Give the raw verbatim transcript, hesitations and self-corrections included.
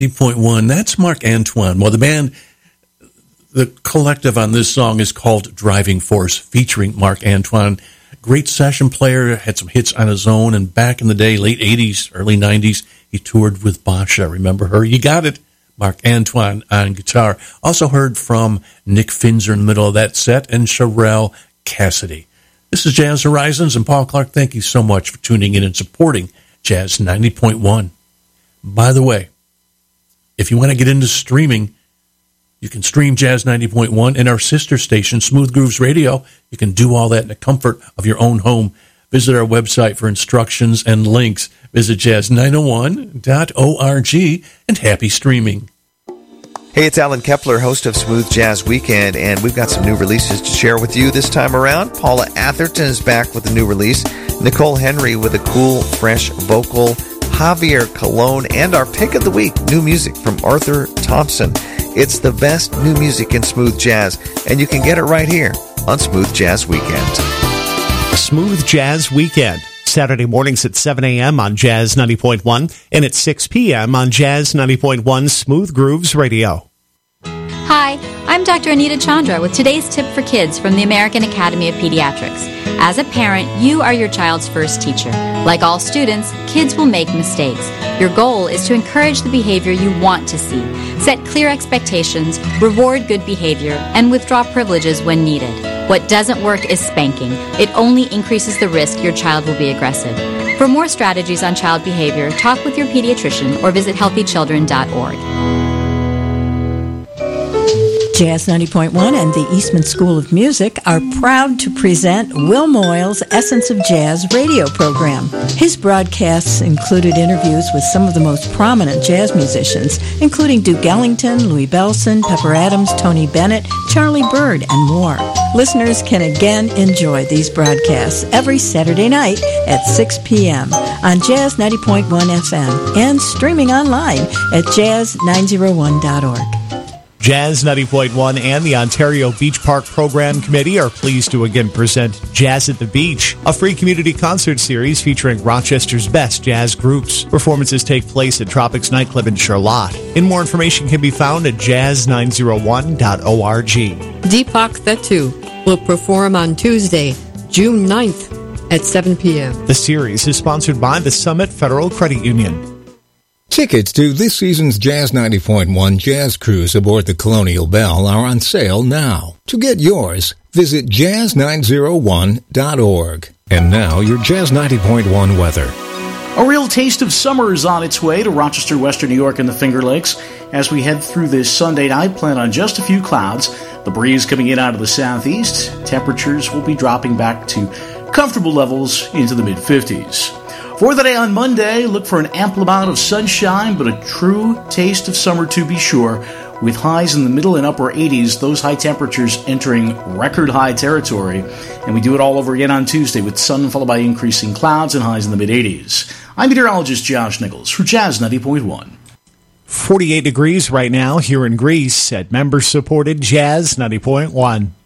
eight point one, that's Mark Antoine. Well, the band, the collective on this song is called Driving Force, featuring Mark Antoine. Great session player, had some hits on his own, and back in the day, late eighties, early nineties, he toured with Basha. Remember her? You got it. Mark Antoine on guitar. Also heard from Nick Finzer in the middle of that set, and Sherelle Cassidy. This is Jazz Horizons, and Paul Clark, thank you so much for tuning in and supporting Jazz ninety point one. By the way, if you want to get into streaming, you can stream Jazz ninety point one and our sister station, Smooth Grooves Radio. You can do all that in the comfort of your own home. Visit our website for instructions and links. Visit jazz nine oh one dot org, and happy streaming. Hey, it's Alan Kepler, host of Smooth Jazz Weekend, and we've got some new releases to share with you this time around. Paula Atherton is back with a new release, Nicole Henry with a cool, fresh vocal, Javier Colon, and our pick of the week, new music from Arthur Thompson. It's the best new music in smooth jazz, and you can get it right here on Smooth Jazz Weekend. Smooth Jazz Weekend, Saturday mornings at seven a.m. on Jazz ninety point one and at six p.m. on Jazz ninety point one Smooth Grooves Radio. Hi, I'm Doctor Anita Chandra with today's tip for kids from the American Academy of Pediatrics. As a parent, you are your child's first teacher. Like all students, kids will make mistakes. Your goal is to encourage the behavior you want to see, set clear expectations, reward good behavior, and withdraw privileges when needed. What doesn't work is spanking. It only increases the risk your child will be aggressive. For more strategies on child behavior, talk with your pediatrician or visit healthy children dot org. Jazz ninety point one and the Eastman School of Music are proud to present Will Moyle's Essence of Jazz radio program. His broadcasts included interviews with some of the most prominent jazz musicians, including Duke Ellington, Louis Bellson, Pepper Adams, Tony Bennett, Charlie Bird, and more. Listeners can again enjoy these broadcasts every Saturday night at six p.m. on Jazz ninety point one F M and streaming online at jazz nine oh one dot org. Jazz ninety point one and the Ontario Beach Park Program Committee are pleased to again present Jazz at the Beach, a free community concert series featuring Rochester's best jazz groups. Performances take place at Tropics Nightclub in Charlotte. And more information can be found at jazz nine oh one dot org. Deepak Thettu will perform on Tuesday, June ninth at seven p.m. The series is sponsored by the Summit Federal Credit Union. Tickets to this season's Jazz ninety point one Jazz Cruise aboard the Colonial Belle are on sale now. To get yours, visit jazz nine oh one dot org. And now, your Jazz ninety point one weather. A real taste of summer is on its way to Rochester, Western New York, and the Finger Lakes. As we head through this Sunday night, plan on just a few clouds. The breeze coming in out of the southeast. Temperatures will be dropping back to comfortable levels into the mid-fifties. For the day on Monday, look for an ample amount of sunshine, but a true taste of summer to be sure. With highs in the middle and upper eighties, those high temperatures entering record high territory. And we do it all over again on Tuesday with sun followed by increasing clouds and highs in the mid-eighties. I'm meteorologist Josh Nichols for Jazz ninety point one. forty-eight degrees right now here in Greece at member-supported Jazz ninety point one.